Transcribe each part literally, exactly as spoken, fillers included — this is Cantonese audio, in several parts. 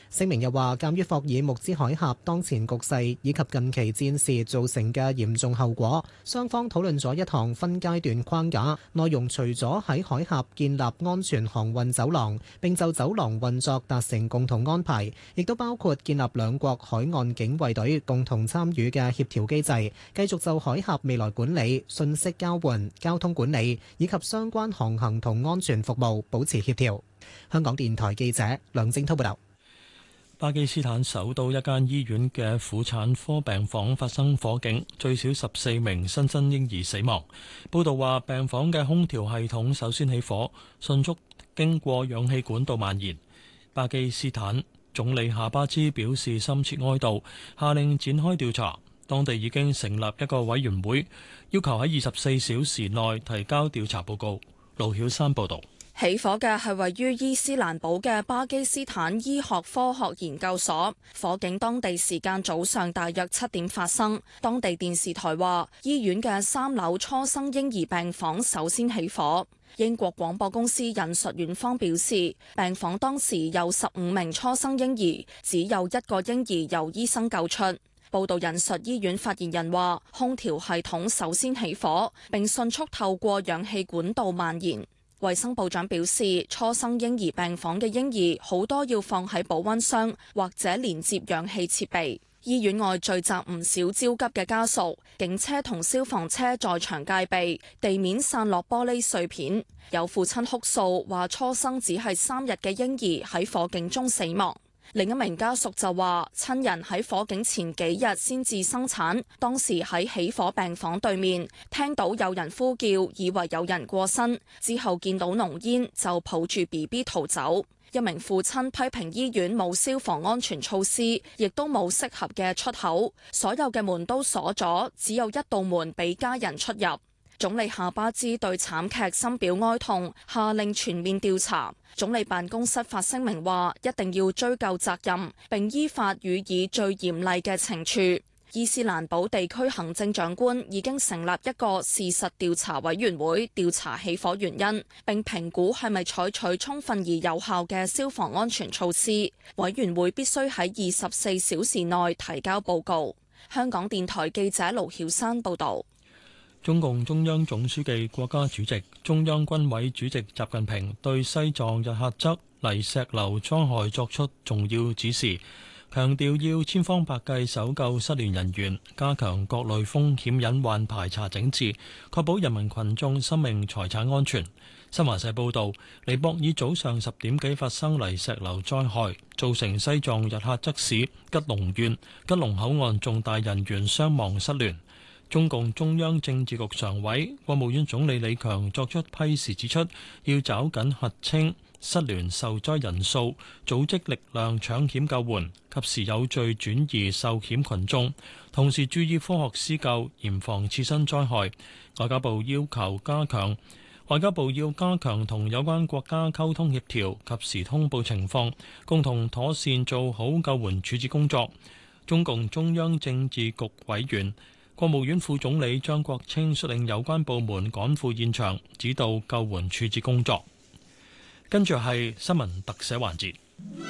聲明又話，鑑於霍爾木茲海峽當前局勢以及近期戰事造成嘅嚴重後果，雙方討論咗一項分階段框架，內容除咗喺海峽建立安全航運走廊，並就走廊運作達成共同安排，亦都包括建立兩國海岸警衛隊共同參與嘅協調機制，繼續就海峽未來管理、信息交換、交通管理以及相關航行同安全服務保持協調。香港電台記者梁正滔報道。 巴基斯坦首都一間醫院嘅婦產科病房發生火警，最少十四名新生嬰兒死亡。報道話，病房嘅空調系統首先起火，迅速經過氧氣管道蔓延。巴基斯坦總理夏巴茲表示深切哀悼，下令展開調查。當地已經成立一個委員會，要求喺二十四小時內提交調查報告。盧曉山報導。 起火嘅係位於伊斯蘭堡嘅巴基斯坦醫學科學研究所，火警當地時間早上大約七點發生。當地電視台話，醫院嘅三樓初生嬰兒病房首先起火。英國廣播公司引述院方表示，病房當時有十五名初生嬰兒，只有一個嬰兒由醫生救出。報道引述醫院發言人話，空調系統首先起火，並迅速透過氧氣管道蔓延。衛生部長表示，初生嬰兒病房嘅嬰兒好多要放喺保溫箱或者連接氧氣設備。醫院外聚集唔少焦急嘅家屬，警車同消防車在場戒備，地面散落玻璃碎片。有父親哭訴話，初生只係三日嘅嬰兒喺火警中死亡。另一名家屬就話，親人喺火警前幾日先至生產，當時喺起火病房對面聽到有人呼叫，以為有人過身，之後見到濃煙就抱住 B B 逃走。一名父親批評醫院冇消防安全措施，亦都冇適合嘅出口，所有嘅門都鎖咗，只有一道門俾家人出入。總理夏巴茲對慘劇深表哀痛，下令全面調查。總理辦公室發聲明話，一定要追究責任，並依法予以最嚴厲嘅懲處。伊斯蘭堡地區行政長官已經成立一個事實調查委員會，調查起火原因，並評估係咪採取充分而有效嘅消防安全措施。委員會必須喺二十四小時內提交報告。香港電台記者盧曉山報導。 中共中央總書記、國家主席、中央軍委主席習近平對西藏日喀則泥石流災害作出重要指示，強調要千方百計搜救失聯人員，加強各類風險隱患排查整治，確保人民群眾生命財產安全。新華社報導，尼泊爾早上十點幾發生泥石流災害，造成西藏日喀則市吉隆縣吉隆口岸重大人員傷亡失聯。中共中央政治局常委、國務院總理李強作出批示指出，要抓緊核清失聯受災人數，組織力量搶險救援，及時有序轉移受險群眾，同時注意科學施救，嚴防次生災害。外交部要求加強，外交部要加強同有關國家溝通協調，及時通報情況，共同妥善做好救援處置工作。中共中央政治局委員、國務院副總理張國清率領有關部門趕赴現場，指導救援處置工作。跟住係新聞特寫環節。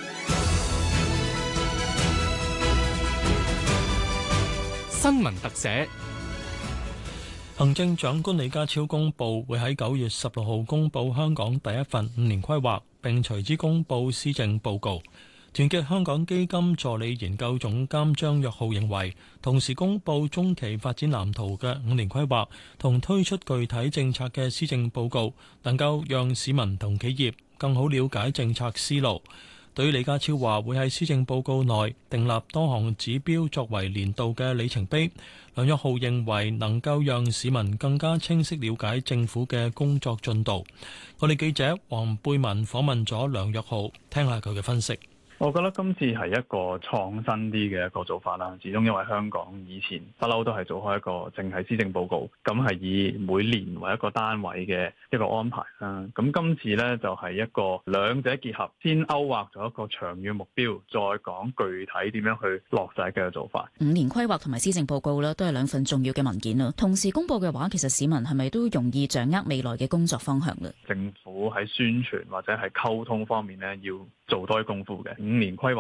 新聞特寫， 行政長官李家超公布會喺九月十六號公布香港第一份五年規劃，並隨之公布施政報告。團結香港基金助理研究總監張約浩認為，同時公布中期發展藍圖嘅五年規劃同推出具體政策嘅施政報告，能夠讓市民同企業更好了解政策思路。對於李家超話會喺施政報告內訂立多項指標作為年度嘅里程碑，梁約浩認為能夠讓市民更加清晰了解政府嘅工作進度。我哋記者黃貝文訪問咗梁約浩，聽下佢嘅分析。 我覺得今次係一個創新啲嘅一個做法啦，始終因為香港以前不嬲都係做開一個淨係施政報告，咁係以每年為一個單位嘅一個安排啦。咁今次呢，就係一個兩者結合，先勾畫咗一個長遠目標，再講具體點樣去落實嘅做法。 五年規劃同埋施政報告咧，都係兩份重要嘅文件啊。同時公佈嘅話，其實市民係咪都容易掌握未來嘅工作方向咧？ 政府喺宣傳或者係溝通方面呢，要做多啲功夫嘅。五年規劃